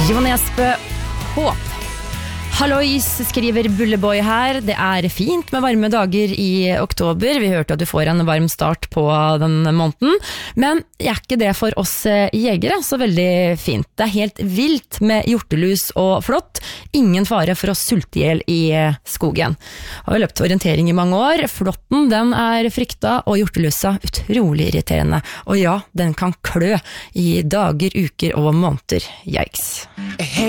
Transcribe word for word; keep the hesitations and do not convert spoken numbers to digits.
Jon Espe, håp. Hallois, skriver Bulleboy her. Det er fint med varme dager i oktober. Vi hørte at du får en varm start på den måneden. Men er ikke det for oss jegere så veldig fint? Det er helt vilt med hjortelus og flått. Ingen fare for å sulte ihjel i skogen. Har jo løpt orientering i mange år. Flåtten, den er frykta, og hjortelusa utrolig irriterende. Og ja, den kan klø i dager, uker og måneder. Yikes.